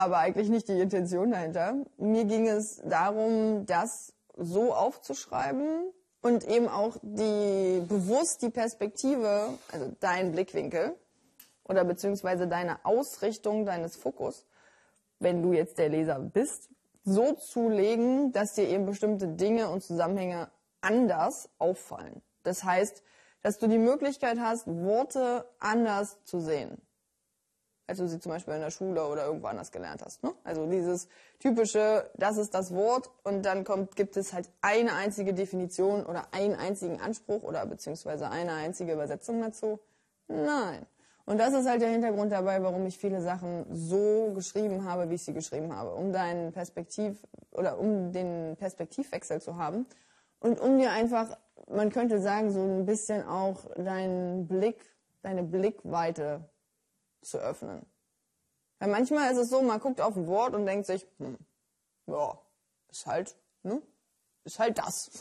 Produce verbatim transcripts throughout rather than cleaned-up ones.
aber eigentlich nicht die Intention dahinter. Mir ging es darum, das so aufzuschreiben und eben auch die bewusst die Perspektive, also dein Blickwinkel oder beziehungsweise deine Ausrichtung deines Fokus, wenn du jetzt der Leser bist, so zu legen, dass dir eben bestimmte Dinge und Zusammenhänge anders auffallen. Das heißt, dass du die Möglichkeit hast, Worte anders zu sehen, als du sie zum Beispiel in der Schule oder irgendwo anders gelernt hast. Ne? Also dieses typische, das ist das Wort und dann kommt, gibt es halt eine einzige Definition oder einen einzigen Anspruch oder beziehungsweise eine einzige Übersetzung dazu. Nein. Und das ist halt der Hintergrund dabei, warum ich viele Sachen so geschrieben habe, wie ich sie geschrieben habe, um deinen Perspektiv oder um den Perspektivwechsel zu haben und um dir einfach, man könnte sagen, so ein bisschen auch deinen Blick, deine Blickweite zu öffnen. Weil manchmal ist es so, man guckt auf ein Wort und denkt sich, hm, ja, ist halt, ne, ist halt das.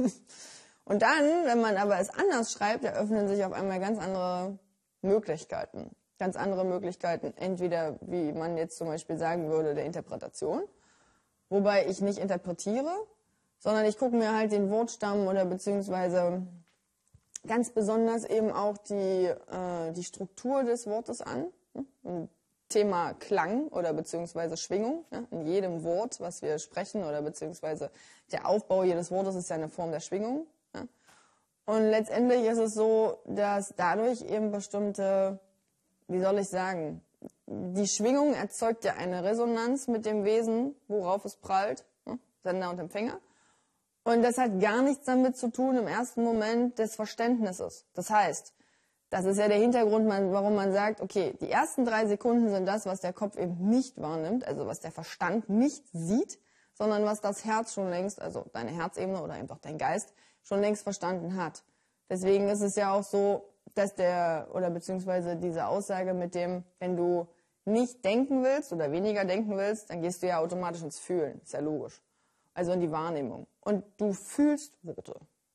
Und dann, wenn man aber es anders schreibt, eröffnen sich auf einmal ganz andere Möglichkeiten. Ganz andere Möglichkeiten, entweder, wie man jetzt zum Beispiel sagen würde, der Interpretation, wobei ich nicht interpretiere, sondern ich gucke mir halt den Wortstamm oder beziehungsweise ganz besonders eben auch die, äh, die Struktur des Wortes an. Ein Thema Klang oder beziehungsweise Schwingung. Ne? In jedem Wort, was wir sprechen oder beziehungsweise der Aufbau jedes Wortes ist ja eine Form der Schwingung. Ne? Und letztendlich ist es so, dass dadurch eben bestimmte, wie soll ich sagen, die Schwingung erzeugt ja eine Resonanz mit dem Wesen, worauf es prallt, ne? Sender und Empfänger. Und das hat gar nichts damit zu tun im ersten Moment des Verständnisses. Das heißt, das ist ja der Hintergrund, warum man sagt, okay, die ersten drei Sekunden sind das, was der Kopf eben nicht wahrnimmt, also was der Verstand nicht sieht, sondern was das Herz schon längst, also deine Herzebene oder einfach dein Geist, schon längst verstanden hat. Deswegen ist es ja auch so, dass der, oder beziehungsweise diese Aussage mit dem, wenn du nicht denken willst oder weniger denken willst, dann gehst du ja automatisch ins Fühlen, ist ja logisch. Also in die Wahrnehmung. Und du fühlst Worte.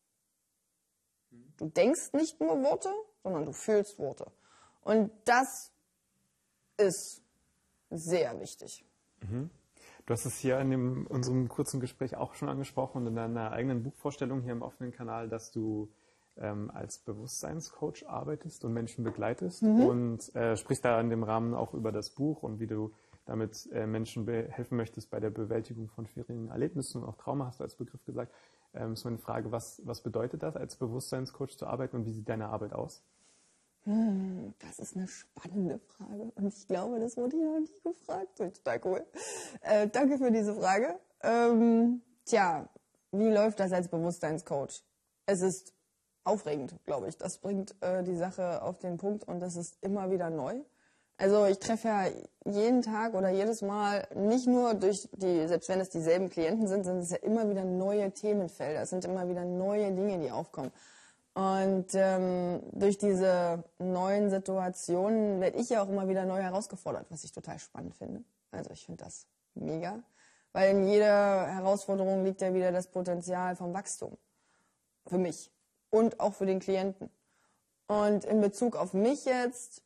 Du denkst nicht nur Worte, sondern du fühlst Worte. Und das ist sehr wichtig. Mhm. Du hast es hier in dem, unserem kurzen Gespräch auch schon angesprochen und in deiner eigenen Buchvorstellung hier im offenen Kanal, dass du ähm, als Bewusstseinscoach arbeitest und Menschen begleitest mhm. und äh, sprichst da in dem Rahmen auch über das Buch und wie du damit äh, Menschen helfen möchtest bei der Bewältigung von schwierigen Erlebnissen und auch Trauma, hast du als Begriff gesagt. Ähm, ist meine Frage, was, was bedeutet das, als Bewusstseinscoach zu arbeiten und wie sieht deine Arbeit aus? Hm, das ist eine spannende Frage und ich glaube, das wurde hier noch nie gefragt. Total cool. Äh, danke für diese Frage. Ähm, tja, wie läuft das als Bewusstseinscoach? Es ist aufregend, glaube ich. Das bringt äh, die Sache auf den Punkt und das ist immer wieder neu. Also ich treffe ja jeden Tag oder jedes Mal nicht nur durch die, selbst wenn es dieselben Klienten sind, sind es ja immer wieder neue Themenfelder. Es sind immer wieder neue Dinge, die aufkommen. Und ähm, durch diese neuen Situationen werde ich ja auch immer wieder neu herausgefordert, was ich total spannend finde. Also ich finde das mega, weil in jeder Herausforderung liegt ja wieder das Potenzial vom Wachstum. Für mich und auch für den Klienten. Und in Bezug auf mich jetzt,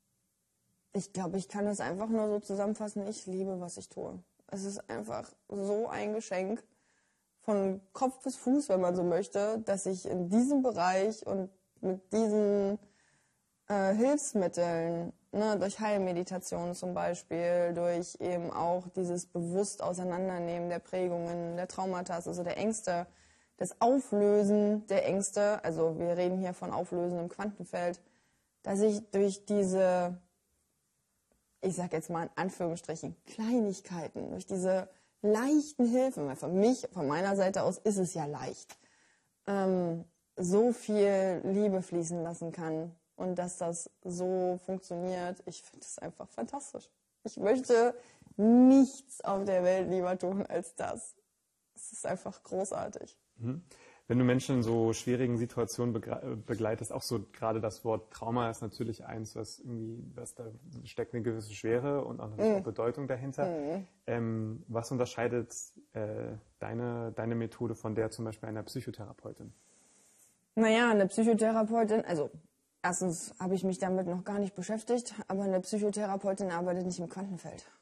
ich glaube, ich kann das einfach nur so zusammenfassen, ich liebe, was ich tue. Es ist einfach so ein Geschenk, von Kopf bis Fuß, wenn man so möchte, dass ich in diesem Bereich und mit diesen äh, Hilfsmitteln, ne, durch Heilmeditation zum Beispiel, durch eben auch dieses bewusst Auseinandernehmen der Prägungen, der Traumata, also der Ängste, das Auflösen der Ängste, also wir reden hier von Auflösen im Quantenfeld, dass ich durch diese, ich sag jetzt mal in Anführungsstrichen, Kleinigkeiten, durch diese leichten Hilfen, weil für mich, von meiner Seite aus, ist es ja leicht, ähm, so viel Liebe fließen lassen kann und dass das so funktioniert. Ich finde es einfach fantastisch. Ich möchte nichts auf der Welt lieber tun als das. Es ist einfach großartig. Mhm. Wenn du Menschen in so schwierigen Situationen begleitest, auch so gerade das Wort Trauma ist natürlich eins, was irgendwie, was da steckt eine gewisse Schwere und auch eine mm. Bedeutung dahinter. Mm. Ähm, was unterscheidet äh, deine, deine Methode von der zum Beispiel einer Psychotherapeutin? Naja, eine Psychotherapeutin, also erstens habe ich mich damit noch gar nicht beschäftigt, aber eine Psychotherapeutin arbeitet nicht im Quantenfeld.